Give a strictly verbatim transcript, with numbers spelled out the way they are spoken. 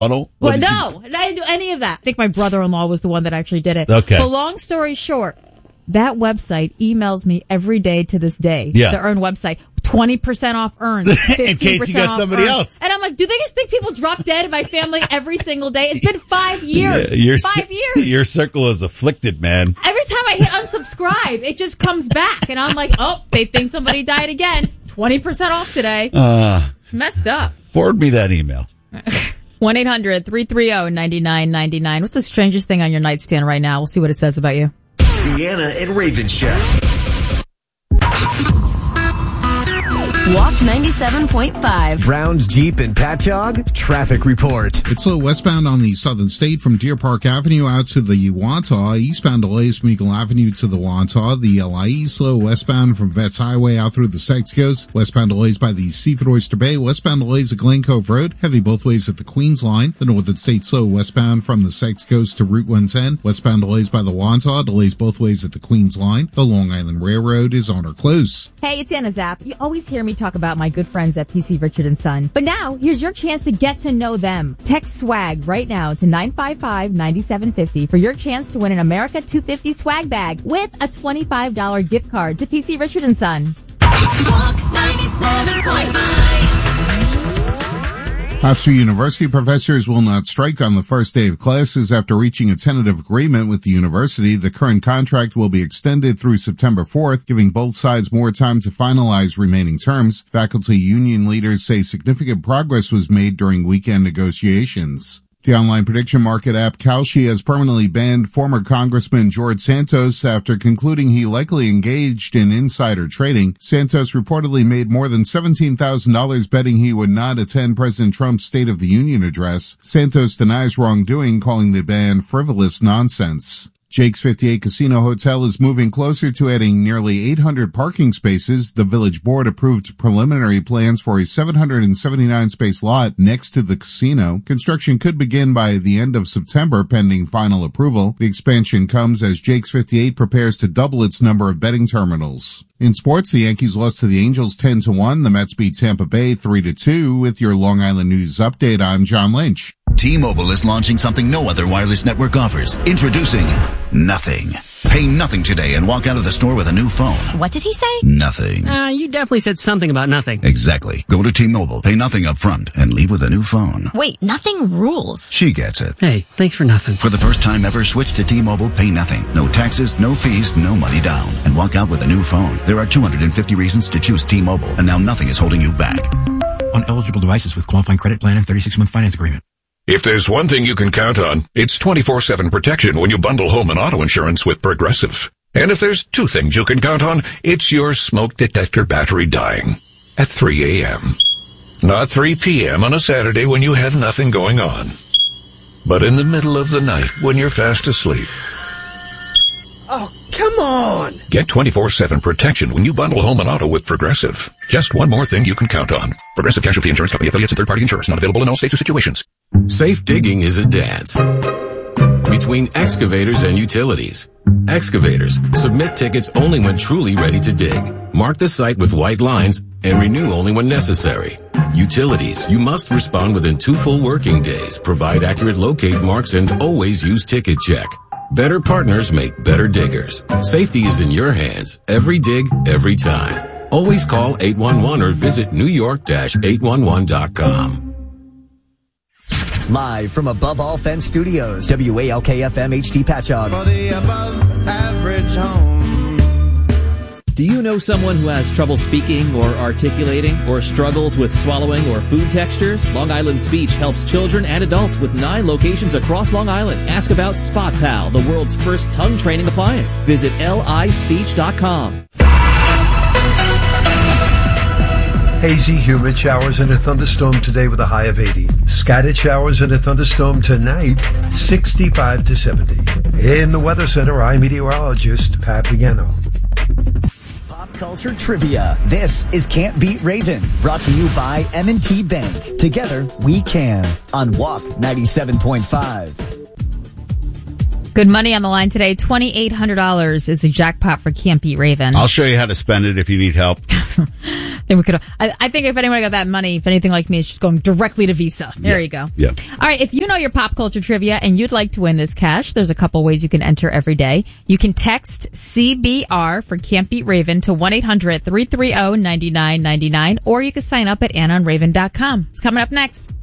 funnel? Well, no, I didn't do any of that. I think my brother-in-law was the one that actually did it. Okay. But long story short, that website emails me every day to this day. Yeah. The Earn website. twenty percent off Earn. In case you got somebody Earn. else. And I'm like, do they just think people drop dead in my family every single day? It's been five years. Yeah, your, five years. Your circle is afflicted, man. Every time I hit unsubscribe, it just comes back. And I'm like, oh, they think somebody died again. twenty percent off today. Uh, it's messed up. Forward me that email. one eight hundred three three zero nine nine nine nine. What's the strangest thing on your nightstand right now? We'll see what it says about you. Deanna and Raven Show. Walk ninety-seven point five. Browns, Jeep, and Patchogue traffic report. It's slow westbound on the Southern State from Deer Park Avenue out to the Wantagh. Eastbound delays from Eagle Avenue to the Wantagh. The L I E slow westbound from Vets Highway out through the Sex Coast. Westbound delays by the Seaford Oyster Bay. Westbound delays at Glen Cove Road. Heavy both ways at the Queens Line. The Northern State slow westbound from the Sex Coast to Route one ten. Westbound delays by the Wantagh. Delays both ways at the Queens Line. The Long Island Railroad is on or close. Hey, it's Anna Zapp. You always hear me talk about my good friends at P C Richard and Son. But now, here's your chance to get to know them. Text SWAG right now to nine five five nine seven five zero for your chance to win an America two fifty swag bag with a twenty-five dollars gift card to P C Richard and Son. Walk ninety-seven point five. Hofstra University professors will not strike on the first day of classes after reaching a tentative agreement with the university. The current contract will be extended through September fourth, giving both sides more time to finalize remaining terms. Faculty union leaders say significant progress was made during weekend negotiations. The online prediction market app Kalshi has permanently banned former Congressman George Santos after concluding he likely engaged in insider trading. Santos reportedly made more than seventeen thousand dollars betting he would not attend President Trump's State of the Union address. Santos denies wrongdoing, calling the ban frivolous nonsense. Jake's fifty-eight Casino Hotel is moving closer to adding nearly eight hundred parking spaces. The village board approved preliminary plans for a seven hundred seventy-nine space lot next to the casino. Construction could begin by the end of September, pending final approval. The expansion comes as Jake's fifty-eight prepares to double its number of betting terminals. In sports, the Yankees lost to the Angels ten to one. The Mets beat Tampa Bay three to two. With your Long Island News update, I'm John Lynch. T-Mobile is launching something no other wireless network offers. Introducing Nothing. Pay nothing today and walk out of the store with a new phone. What did he say? Nothing. Uh, you definitely said something about nothing. Exactly. Go to T-Mobile, pay nothing up front, and leave with a new phone. Wait, nothing rules. She gets it. Hey, thanks for nothing. For the first time ever, switch to T-Mobile, pay nothing. No taxes, no fees, no money down. And walk out with a new phone. There are two hundred fifty reasons to choose T-Mobile, and now nothing is holding you back. On eligible devices with qualifying credit plan and thirty-six month finance agreement. If there's one thing you can count on, it's twenty-four seven protection when you bundle home and auto insurance with Progressive. And if there's two things you can count on, it's your smoke detector battery dying at three a.m. Not three p.m. on a Saturday when you have nothing going on, but in the middle of the night when you're fast asleep. Oh, come on! Get twenty-four seven protection when you bundle home and auto with Progressive. Just one more thing you can count on. Progressive Casualty Insurance Company, affiliates, and third-party insurance. Not available in all states or situations. Safe digging is a dance between excavators and utilities. Excavators submit tickets only when truly ready to dig. Mark the site with white lines and renew only when necessary. Utilities, you must respond within two full working days, provide accurate locate marks, and always use Ticket Check. Better partners make better diggers. Safety is in your hands. Every dig, every time. Always call eight one one or visit new york dash eight one one dot com. Live from Above All Fence Studios, W A L K F M H D Patchogue. For the above average home. Do you know someone who has trouble speaking or articulating or struggles with swallowing or food textures? Long Island Speech helps children and adults with nine locations across Long Island. Ask about Spot Pal, the world's first tongue training appliance. Visit L I speech dot com. Hazy, humid showers and a thunderstorm today with a high of eighty. Scattered showers and a thunderstorm tonight, sixty-five to seventy. In the Weather Center, I'm meteorologist Pat Pagano. Pop culture trivia. This is Can't Beat Raven, brought to you by M and T Bank. Together, we can. On Walk ninety-seven point five. Good money on the line today. twenty-eight hundred dollars is the jackpot for Can't Beat Raven. I'll show you how to spend it if you need help. And we could. I, I think if anyone got that money, if anything like me, it's just going directly to Visa. There yeah. you go. Yeah. All right. If you know your pop culture trivia and you'd like to win this cash, there's a couple ways you can enter every day. You can text C B R for Can't Beat Raven to one eight hundred three three zero nine nine nine nine, or you can sign up at anna and raven dot com. It's coming up next.